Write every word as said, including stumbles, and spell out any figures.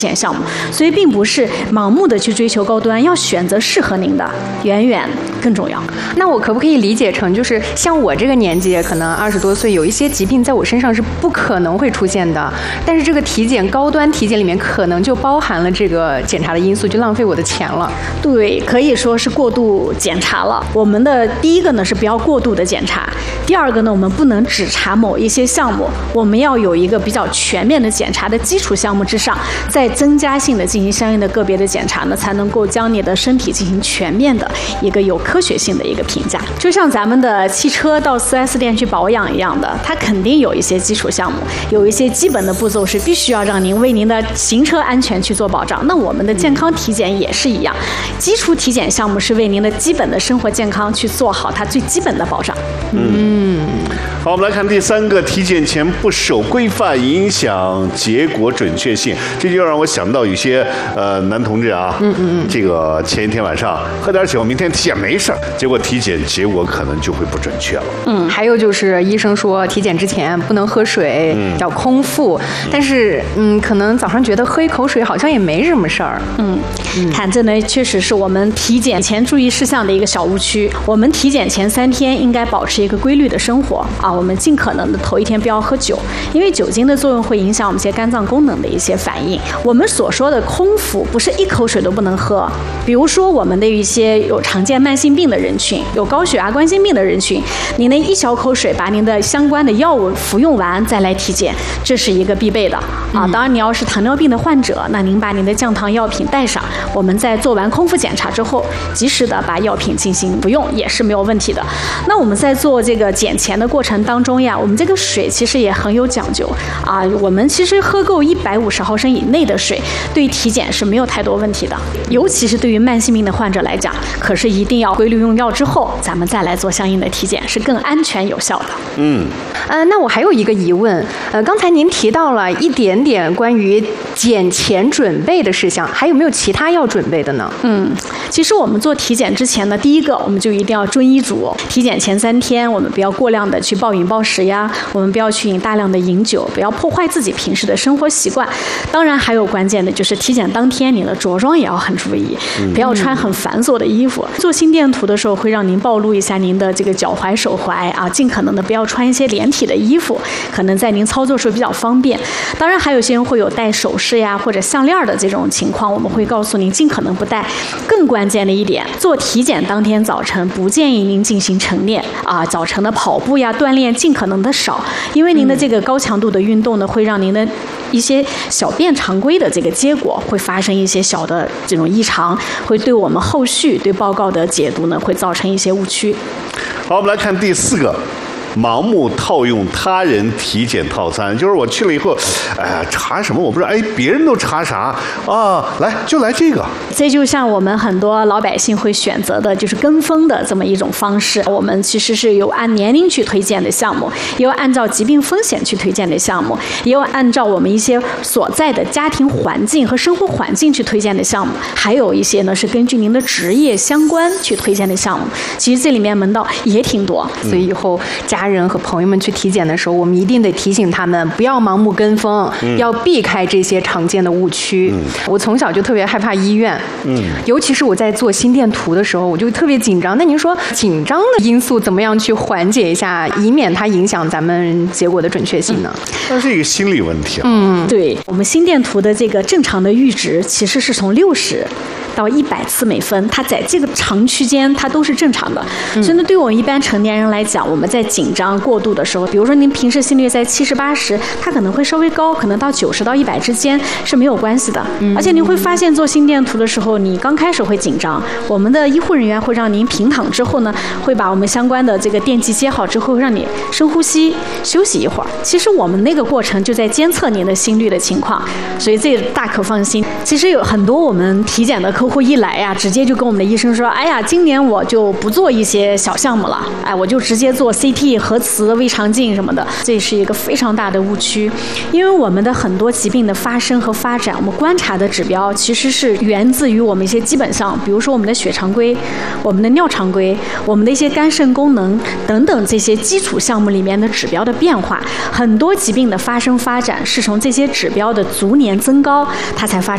检项目，所以并不是盲目的去追求高端，要选择适合您的，远远更重要。 那我可不可以理解成，就是像我这个年纪，可能二十多岁，有一些疾病在我身上是不可能会出现的，但是这个体检高端体检里面可能就包含了这个检查的因素，就浪费我的钱了。 对，可以说是过度检查了。我们的第一个呢是不要过度的检查，第二个呢我们不能只查某一些项目，我们要有一个比较全面的检查的基础项目之上，再增加性的进行相应的个别的检查呢，才能够将你的身体进行全面的一个有科学性的一个评价。就像咱们的汽车到 四 S 店去保养一样的，它肯定有一些基础项目，有一些基本的步骤是必须要让您为您的行车安全去做保障。那我们的健康体检也是一样，基础体检项目是为您的基本的生活健康去做好它最基本的保障。 嗯，好，我们来看第三个，体检前不守规范影响结果准确性。这就让我想到有些呃男同志啊，嗯嗯嗯，这个前一天晚上喝点酒，明天体检没事儿，结果体检结果可能就会不准确了。 嗯，还有就是医生说体检之前不能喝水，嗯、叫空腹，但是嗯，可能早上觉得喝一口水好像也没什么事儿。 嗯，嗯看这呢确实是我们体检前注意事项的一个小误区。我们体检前三天应该保持一个规律的生活啊，我们尽可能的头一天不要喝酒，因为酒精的作用会影响我们一些肝脏功能的一些反应。我们所说的空腹不是一口水都不能喝，比如说我们的一些有常见慢性病的人群，有高血压冠心病的人群，您的一小口水把您的相关的药物服用完再来体检，这是一个必备的啊。当然你要是糖尿病的患者，那您把您的降糖药品带上，我们在做完空腹检查之后及时的把药品进行服用也是没有问题的。那我们在做这个检前的过程当中呀，我们这个水其实也很有讲究啊。我们其实喝够一百五十毫升以内的水，对体检是没有太多问题的。尤其是对于慢性病的患者来讲，可是一定要规律用药之后，咱们再来做相应的体检，是更安全有效的。 嗯， 呃，那我还有一个疑问，呃，刚才您提到了一点点关于检前准备的事项，还有没有其他要准备的呢？ 嗯，其实我们做体检之前呢，第一个我们就一定要遵医嘱，体检前三天我们不要过量的去暴饮暴食呀，我们不要去饮大量的饮酒，不要破坏自己平时的生活习惯。当然还有关键的就是体检当天你的着装也要很注意，不要穿很繁琐的衣服。做心电图的时候会让您暴露一下您的这个脚踝手踝啊，尽可能的不要穿一些连体的衣服，可能在您操作时候比较方便。当然还有些人会有戴首饰呀或者项链的这种情况，我们会告诉您尽可能不戴。更关键的一点，做体检当天早晨不建议您进行晨练啊，早晨的跑步呀锻炼尽可能的少，因为您的这个高强度的运动呢，会让您的一些小便常规的这个结果会发生一些小的这种异常，会对我们后续对报告的解读呢会造成一些误区。 好，我们来看第四个，盲目套用他人体检套餐，就是我去了以后，哎呀，查什么我不知道，哎，别人都查啥啊？来就来这个。 这就像我们很多老百姓会选择的，就是跟风的这么一种方式。我们其实是有按年龄去推荐的项目，也有按照疾病风险去推荐的项目，也有按照我们一些所在的家庭环境和生活环境去推荐的项目，还有一些呢是根据您的职业相关去推荐的项目。其实这里面门道也挺多， 所以以后家人和朋友们去体检的时候，我们一定得提醒他们不要盲目跟风，嗯、要避开这些常见的误区。嗯、我从小就特别害怕医院，嗯，尤其是我在做心电图的时候，我就特别紧张。那您说紧张的因素怎么样去缓解一下，以免它影响咱们结果的准确性呢？ 那是一个心理问题啊。 嗯，对，我们心电图的这个正常的阈值其实是从六十到一百次每分，它在这个长区间它都是正常的。嗯、所以呢，对我们一般成年人来讲，我们在紧张过度的时候，比如说您平时心率在七十八十，它可能会稍微高，可能到九十到一百之间是没有关系的。嗯、而且您会发现做心电图的时候，你刚开始会紧张，我们的医护人员会让您平躺之后呢，会把我们相关的这个电极接好之后，让你深呼吸休息一会儿。其实我们那个过程就在监测您的心率的情况，所以这大可放心。其实有很多我们体检的客户一来呀，直接就跟我们的医生说，哎呀，今年我就不做一些小项目了，哎，我就直接做 C T、核磁、胃肠镜什么的。这是一个非常大的误区，因为我们的很多疾病的发生和发展，我们观察的指标其实是源自于我们一些基本上，比如说我们的血常规、我们的尿常规、我们的一些肝肾功能等等这些基础项目里面的指标的变化。很多疾病的发生发展是从这些指标的逐年增高，它才发